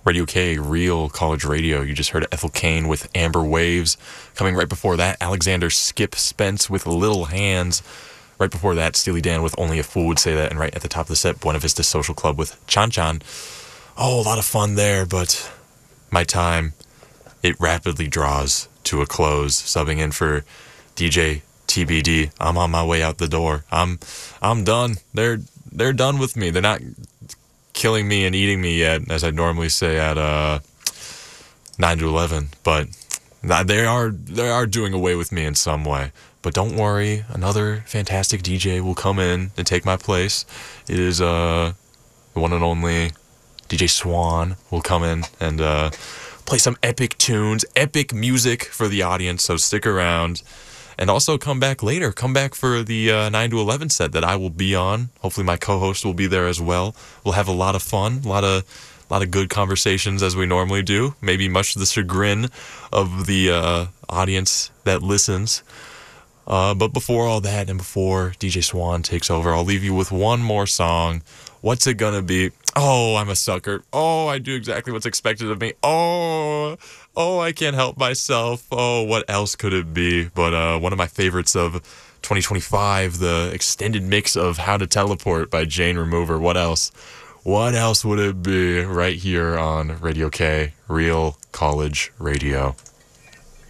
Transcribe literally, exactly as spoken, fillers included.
Radio K, Real College Radio. You just heard Ethel Cain with Amber Waves. Coming right before that, Alexander Skip Spence with Little Hands. Right before that, Steely Dan with Only a Fool Would Say That. And right at the top of the set, Buena Vista Social Club with Chan Chan. Oh, a lot of fun there, but my time, it rapidly draws to a close. Subbing in for D J T B D. I'm on my way out the door. I'm I'm done. They're they're done with me. They're not killing me and eating me yet, as I normally say at uh nine to eleven, but they are they are doing away with me in some way. But don't worry, another fantastic D J will come in and take my place. It is uh the one and only D J Swan will come in and uh play some epic tunes, epic music for the audience, so stick around. And also come back later. Come back for the uh, nine to eleven set that I will be on. Hopefully my co-host will be there as well. We'll have a lot of fun, a lot of, a lot of good conversations as we normally do. Maybe much to the chagrin of the uh, audience that listens. Uh, but before all that and before D J Swan takes over, I'll leave you with one more song. What's it gonna be? Oh, I'm a sucker. Oh, I do exactly what's expected of me. Oh, oh, I can't help myself. Oh, what else could it be? But uh, one of my favorites of twenty twenty-five, the extended mix of How to Teleport by Jane Remover. What else? What else would it be right here on Radio K, Real College Radio?